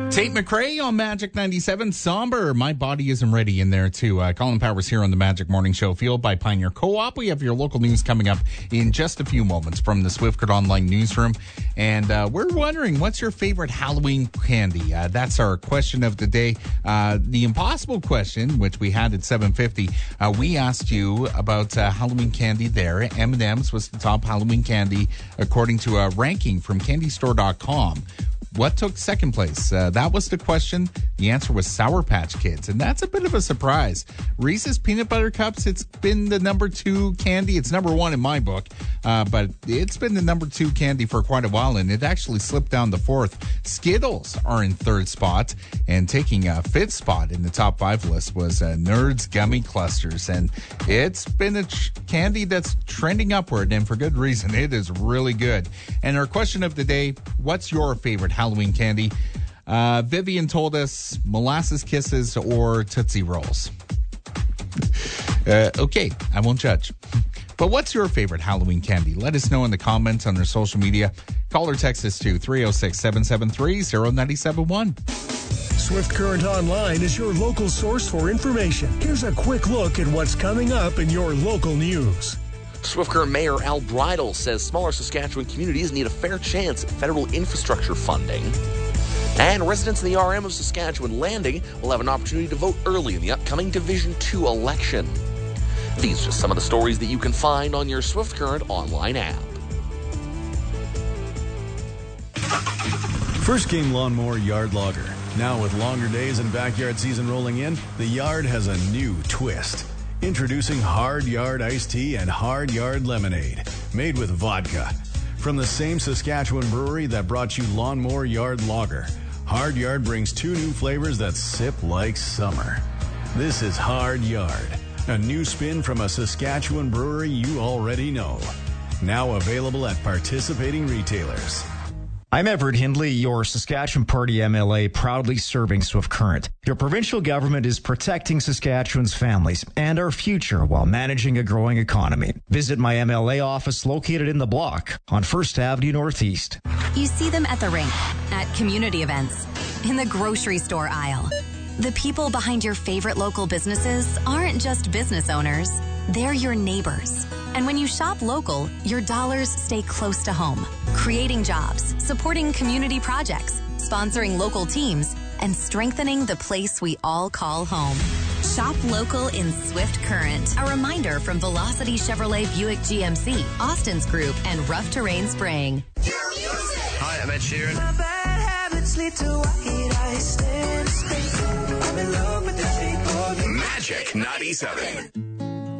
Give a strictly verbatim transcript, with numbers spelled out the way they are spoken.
Tate McRae on Magic ninety-seven. Somber, My Body Isn't Ready in there too. Uh, Colin Powers here on the Magic Morning Show, fueled by Pioneer Co-op. We have your local news coming up in just a few moments from the Swift Current Online newsroom. And uh, we're wondering, what's your favorite Halloween candy? Uh, that's our question of the day. Uh, the impossible question, which we had at seven fifty, uh, we asked you about uh, Halloween candy there. M and M's was the top Halloween candy according to a ranking from candy store dot com. What took second place? Uh, that was the question. The answer was Sour Patch Kids, and that's a bit of a surprise. Reese's Peanut Butter Cups, it's been the number two candy. It's number one in my book, uh, but it's been the number two candy for quite a while, and it actually slipped down to fourth. Skittles are in third spot, and taking a fifth spot in the top five list was uh, Nerds Gummy Clusters, and it's been a ch- candy that's trending upward, and for good reason. It is really good. And our question of the day, what's your favorite Halloween candy? Uh, Vivian told us Molasses Kisses or Tootsie Rolls. uh, okay, I won't judge. But what's your favorite Halloween candy? Let us know in the comments on our social media. Call or text us to three oh six, seven seven three, oh nine seven one. Swift Current Online is your local source for information. Here's a quick look at what's coming up in your local news. Swift Current Mayor Al Bridle says smaller Saskatchewan communities need a fair chance at federal infrastructure funding. And residents in the R M of Saskatchewan Landing will have an opportunity to vote early in the upcoming Division two election. These are just some of the stories that you can find on your Swift Current Online app. First Game Lawnmower Yard Logger. Now with longer days and backyard season rolling in, the yard has a new twist. Introducing Hard Yard Iced Tea and Hard Yard Lemonade, made with vodka. From the same Saskatchewan brewery that brought you Lawnmower Yard Lager, Hard Yard brings two new flavors that sip like summer. This is Hard Yard, a new spin from a Saskatchewan brewery you already know. Now available at participating retailers. I'm Everett Hindley, your Saskatchewan Party M L A, proudly serving Swift Current. Your provincial government is protecting Saskatchewan's families and our future while managing a growing economy. Visit my M L A office located in the block on First Avenue Northeast. You see them at the rink, at community events, in the grocery store aisle. The people behind your favorite local businesses aren't just business owners, they're your neighbors. And when you shop local, your dollars stay close to home, creating jobs, supporting community projects, sponsoring local teams, and strengthening the place we all call home. Shop local in Swift Current. A reminder from Velocity Chevrolet Buick G M C, Austin's Group, and Rough Terrain Spraying. Hi, I'm Ed Sheeran. Magic ninety-seven.